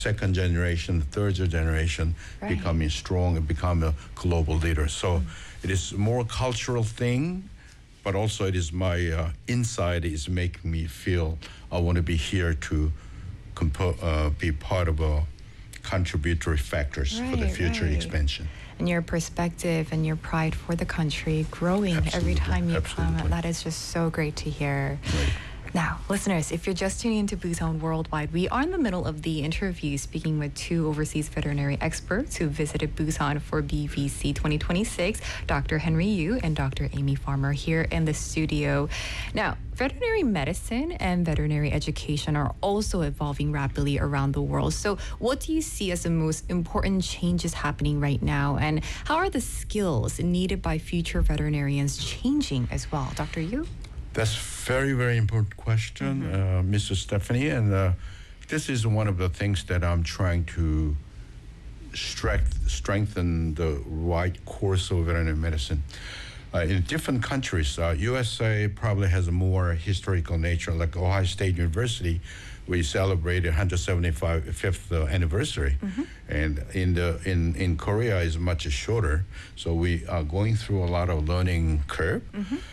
second generation, third generation becoming strong and become a global leader. So it is more cultural thing, but also it is my inside is making me feel I want to be here to be part of a contributory factors for the future expansion. And your perspective and your pride for the country growing every time you come. That is just so great to hear. Right. Now, listeners, if you're just tuning into Busan Worldwide, we are in the middle of the interview speaking with two overseas veterinary experts who visited Busan for BVC 2026, Dr. Henry Yu and Dr. Amy Farmer here in the studio. Now, veterinary medicine and veterinary education are also evolving rapidly around the world. So what do you see as the most important changes happening right now? And how are the skills needed by future veterinarians changing as well? Dr. Yu? That's very, very important question, Mrs. Stephanie. And this is one of the things that I'm trying to strengthen the right course of veterinary medicine. In different countries, USA probably has a more historical nature, like Ohio State University, we celebrated 175th anniversary. And in Korea is much shorter. So we are going through a lot of learning curve.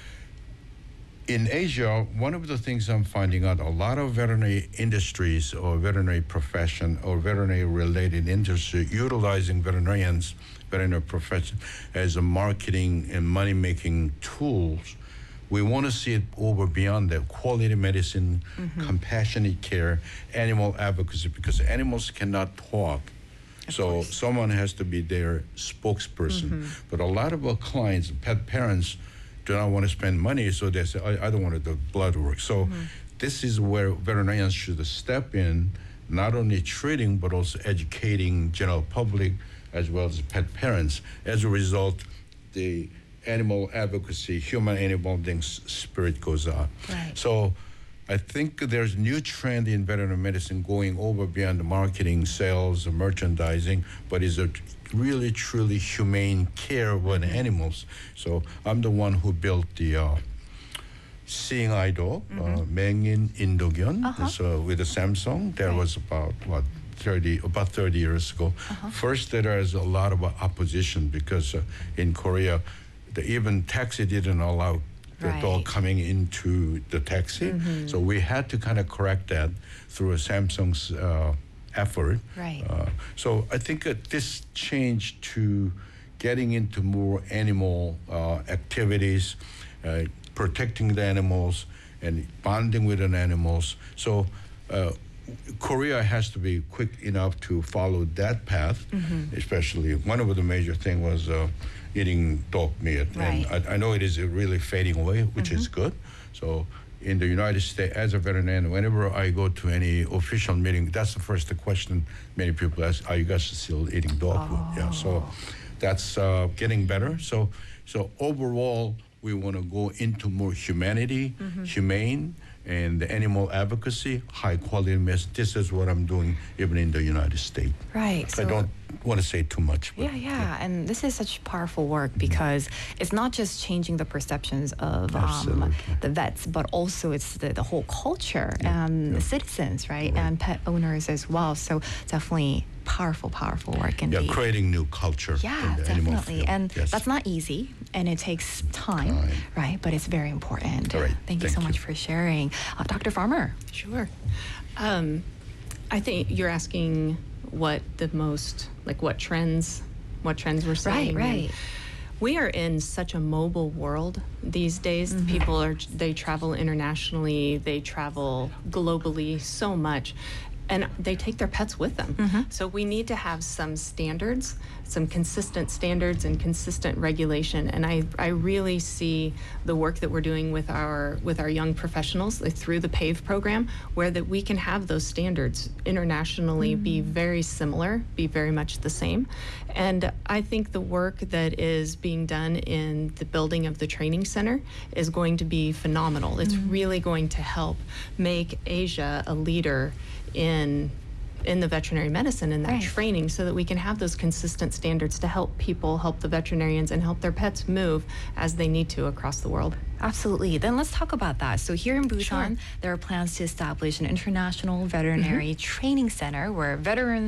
In Asia, one of the things I'm finding out, a lot of veterinary industries or veterinary profession or veterinary related industry utilizing veterinary profession as a marketing and money-making tools. We want to see it over beyond that. Quality medicine, compassionate care, animal advocacy, because animals cannot talk. So someone has to be their spokesperson. But a lot of our clients, pet parents, do not want to spend money, so they say, I don't want to do blood work. So this is where veterinarians should step in, not only treating, but also educating general public as well as pet parents. As a result, the animal advocacy, human animal bonding spirit goes on. So I think there's a new trend in veterinary medicine going over beyond the marketing, sales, merchandising, but is a really, truly humane care of animals. So I'm the one who built the Seeing Eye Dog, Mengin Indogyeon, so with the Samsung. That was about, 30 years ago. First, there is a lot of opposition because in Korea, even taxi didn't allow the dog coming into the taxi. So we had to kind of correct that through a Samsung's effort. So I think this change to getting into more animal activities, protecting the animals and bonding with the animals. So Korea has to be quick enough to follow that path, especially one of the major things was eating dog meat. And I know it is really fading away, which is good. So in the United States, as a veterinarian, whenever I go to any official meeting, that's the first question many people ask, are you guys still eating dog food? Yeah, so that's getting better. So overall, we want to go into more humanity, humane, and the animal advocacy, high quality medicine. This is what I'm doing even in the United States. So I don't want to say too much. But and this is such powerful work because it's not just changing the perceptions of the vets, but also it's the whole culture and the citizens, and pet owners as well. So definitely powerful work indeed. Creating new culture. Yeah, in the animal definitely. field. And that's not easy, and it takes time, but it's very important. Thank you so much for sharing. Dr. Farmer. Sure. I think you're asking what trends we're seeing. Right. We are in such a mobile world these days. People they travel internationally, they travel globally so much, and they take their pets with them. So we need to have some standards, some consistent standards and consistent regulation. And I really see the work that we're doing with our young professionals through the PAVE program, where that we can have those standards internationally be very similar, be very much the same. And I think the work that is being done in the building of the training center is going to be phenomenal. It's really going to help make Asia a leader in in the veterinary medicine and that Right. training so that we can have those consistent standards to help people, help the veterinarians, and help their pets move as they need to across the world. Absolutely. Then let's talk about that. So here in Busan, Sure. there are plans to establish an international veterinary training center where veterans